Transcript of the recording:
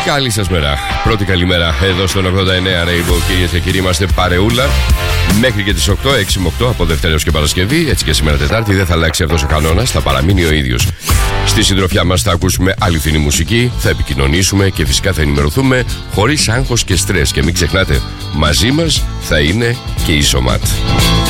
Καλή σας μέρα. Πρώτη καλημέρα εδώ στον 89 Rainbow. Κυρίες και κύριοι, είμαστε παρεούλα μέχρι και τις 8, 6 με 8 από Δευτέρα έως και Παρασκευή. Έτσι και σήμερα Τετάρτη δεν θα αλλάξει αυτός ο κανόνας, θα παραμείνει ο ίδιος. Στη συντροφιά μας θα ακούσουμε αληθινή μουσική, θα επικοινωνήσουμε και φυσικά θα ενημερωθούμε χωρίς άγχος και στρες. Και μην ξεχνάτε, μαζί μας θα είναι και η Σωμάτ.